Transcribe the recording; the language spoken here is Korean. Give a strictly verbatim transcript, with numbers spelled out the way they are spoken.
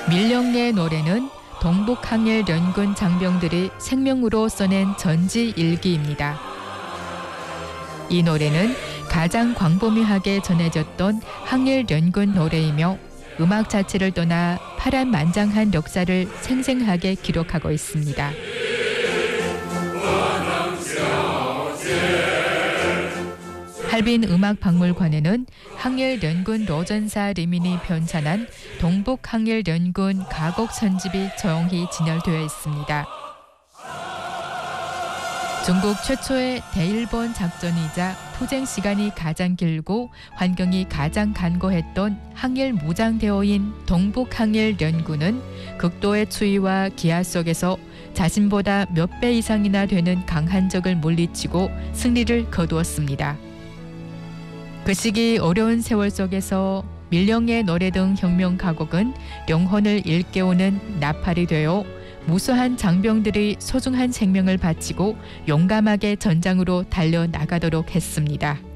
밀령의 노래는 동북항일 연군 장병들이 생명으로 써낸 전지 일기입니다. 이 노래는 가장 광범위하게 전해졌던 항일 연군 노래이며 음악 자체를 떠나 파란만장한 역사를 생생하게 기록하고 있습니다. 할빈 음악박물관에는 항일연군 로전사 리민이 편찬한 동북항일연군 가곡 선집이 조용히 진열되어 있습니다. 중국 최초의 대일본 작전이자 투쟁 시간이 가장 길고 환경이 가장 간고했던 항일 무장대오인 동북항일연군은 극도의 추위와 기아 속에서 자신보다 몇 배 이상이나 되는 강한 적을 물리치고 승리를 거두었습니다. 그 시기 어려운 세월 속에서 밀령의 노래 등 혁명 가곡은 영혼을 일깨우는 나팔이 되어 무수한 장병들이 소중한 생명을 바치고 용감하게 전장으로 달려나가도록 했습니다.